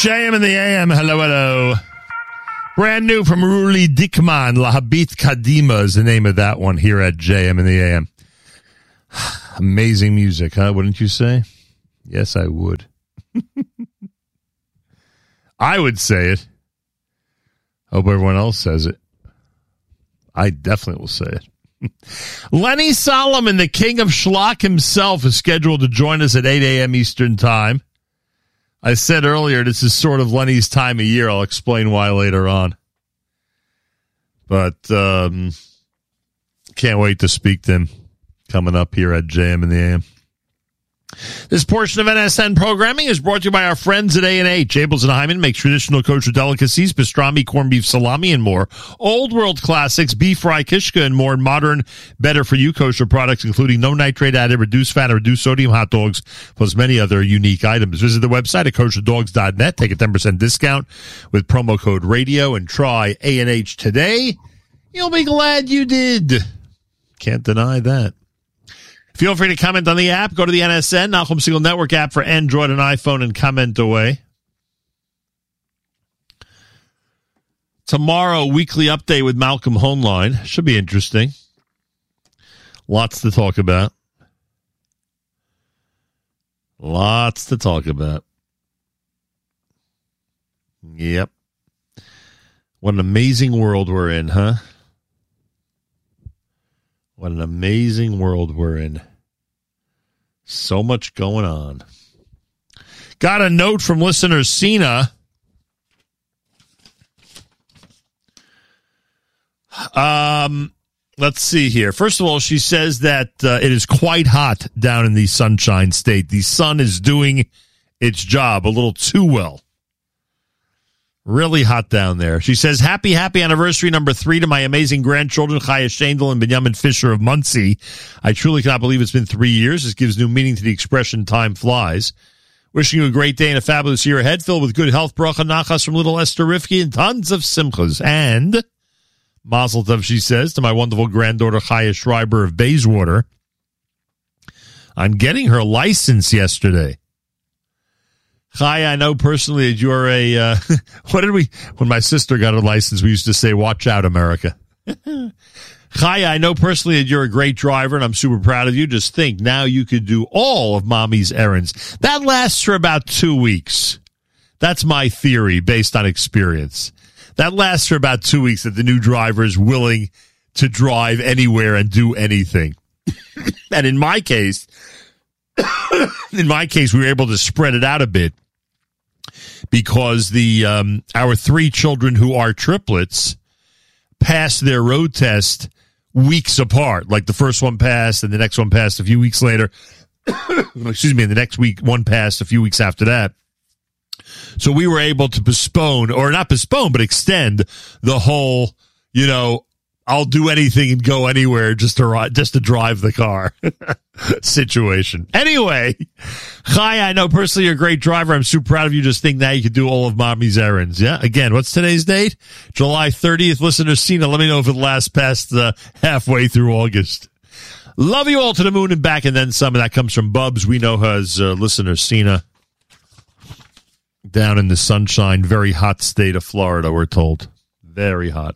JM in the AM. Hello, hello. Brand new from Ruli Dickman. La Habit Kadima is the name of that one here at JM in the AM. Amazing music, huh? Wouldn't you say? Yes, I would. I would say it. Hope everyone else says it. I definitely will say it. Lenny Solomon, the king of schlock himself, is scheduled to join us at 8 a.m. Eastern Time. I said earlier, this is sort of Lenny's time of year. I'll explain why later on. But can't wait to speak to him coming up here at JM in the AM. This portion of NSN programming is brought to you by our friends at A&H. Abels and Hyman make traditional kosher delicacies, pastrami, corned beef, salami, and more. Old world classics, beef fry, kishka, and more. Modern, better-for-you kosher products, including no nitrate added, reduced fat, and reduced sodium hot dogs, plus many other unique items. Visit the website at kosherdogs.net. Take a 10% discount with promo code radio and try A&H today. You'll be glad you did. Can't deny that. Feel free to comment on the app. Go to the NSN, Nachum Segal Network app for Android and iPhone, and comment away. Tomorrow, weekly update with Malcolm Hoenlein. Should be interesting. Lots to talk about. Lots to talk about. Yep. What an amazing world we're in, huh? What an amazing world we're in. So much going on. Got a note from listener Sina. Let's see here. First of all, she says that it is quite hot down in the Sunshine State. The sun is doing its job a little too well. Really hot down there. She says, happy anniversary number 3 to my amazing grandchildren, Chaya Shendel and Benjamin Fisher of Muncie. I truly cannot believe it's been 3 years. This gives new meaning to the expression, time flies. Wishing you a great day and a fabulous year ahead, filled with good health, bracha, nachas from little Esther Rifki, and tons of simchas. And, mazel tov, she says, to my wonderful granddaughter, Chaya Schreiber of Bayswater. I'm getting her license yesterday. Chaya, I know personally that you're a, when my sister got her license, we used to say, watch out, America. Chaya, I know personally that you're a great driver, and I'm super proud of you. Just think, now you could do all of mommy's errands. That lasts for about 2 weeks. That's my theory based on experience. That lasts for about 2 weeks that the new driver is willing to drive anywhere and do anything. And in my case, we were able to spread it out a bit because our 3 children who are triplets passed their road test weeks apart. Like the first one passed and the next one passed a few weeks later. Excuse me, and the next one passed a few weeks after that. So we were able to extend the whole, I'll do anything and go anywhere just to drive the car situation. Anyway, Chaya, I know personally you're a great driver. I'm super proud of you. Just think now you can do all of mommy's errands. Yeah. Again, what's today's date? July 30th. Listener Cena, let me know if it lasts past halfway through August. Love you all to the moon and back and then some. And that comes from Bubs. We know her as listener Cena down in the sunshine, very hot state of Florida, we're told. Very hot.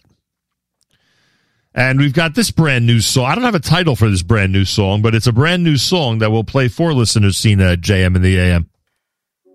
And we've got this brand new song. I don't have a title for this brand new song, but it's a brand new song that we'll play for listeners seen at JM in the AM.